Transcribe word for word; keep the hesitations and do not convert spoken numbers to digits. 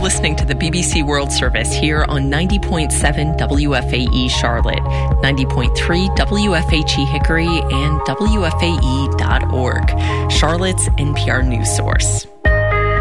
listening to the B B C World Service here on ninety point seven W F A E Charlotte, ninety point three W F H E Hickory, and W F A E dot org, Charlotte's N P R news source.